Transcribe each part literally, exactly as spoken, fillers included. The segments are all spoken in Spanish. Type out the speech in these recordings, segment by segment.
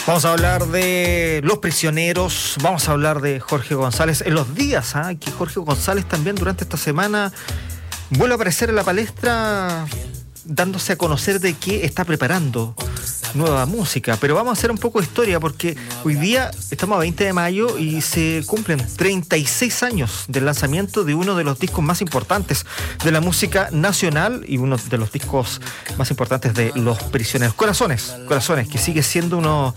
Vamos a hablar de Los Prisioneros, vamos a hablar de Jorge González en los días, ¿eh? que Jorge González también durante esta semana vuelve a aparecer en la palestra dándose a conocer de que está preparando nueva música. Pero vamos a hacer un poco de historia porque hoy día estamos a veinte de mayo y se cumplen treinta y seis años del lanzamiento de uno de los discos más importantes de la música nacional y uno de los discos más importantes de Los Prisioneros. Corazones, Corazones, que sigue siendo uno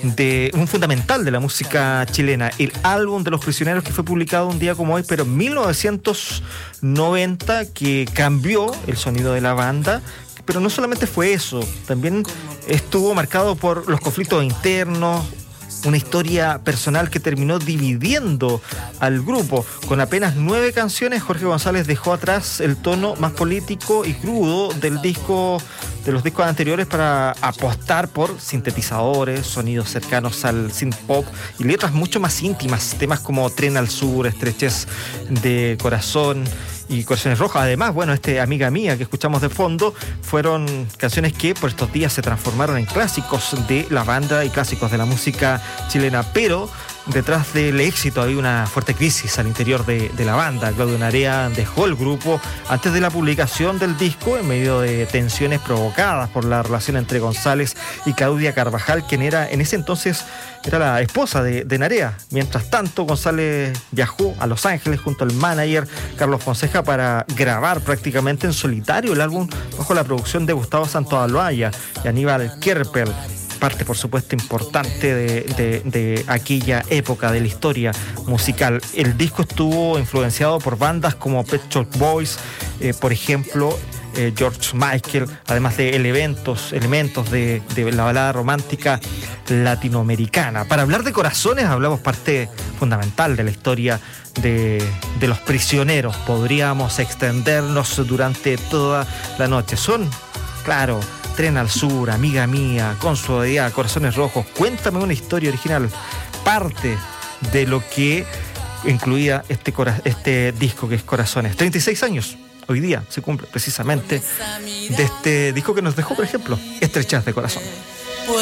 de un fundamental de la música chilena. El álbum de Los Prisioneros que fue publicado un día como hoy, pero en mil novecientos noventa, que cambió el sonido de la banda. Pero no solamente fue eso, también estuvo marcado por los conflictos internos, una historia personal que terminó dividiendo al grupo. Con apenas nueve canciones, Jorge González dejó atrás el tono más político y crudo del disco, de los discos anteriores, para apostar por sintetizadores, sonidos cercanos al synth pop y letras mucho más íntimas, temas como Tren al Sur, Estrechez de Corazón y Corazones Rojos. Además, bueno, este Amiga Mía que escuchamos de fondo fueron canciones que por estos días se transformaron en clásicos de la banda y clásicos de la música chilena. Pero detrás del éxito había una fuerte crisis al interior de, de la banda. Claudio Narea dejó el grupo antes de la publicación del disco en medio de tensiones provocadas por la relación entre González y Claudia Carvajal, quien era en ese entonces era la esposa de, de Narea. Mientras tanto, González viajó a Los Ángeles junto al manager Carlos Fonseca para grabar prácticamente en solitario el álbum bajo la producción de Gustavo Santaolalla y Aníbal Kerpel, parte por supuesto importante de, de, de aquella época de la historia musical. El disco estuvo influenciado por bandas como Pet Shop Boys, eh, por ejemplo, eh, George Michael, además de elementos, elementos de, de la balada romántica latinoamericana. Para hablar de Corazones hablamos parte fundamental de la historia de, de Los Prisioneros. Podríamos extendernos durante toda la noche. Son, claro, Tren al Sur, Amiga Mía, Con Suavidad, Corazones Rojos. Cuéntame una historia original, parte de lo que incluía este, cora- este disco que es Corazones. treinta y seis años, hoy día se cumple precisamente de este disco que nos dejó, por ejemplo, Estrechez de Corazón.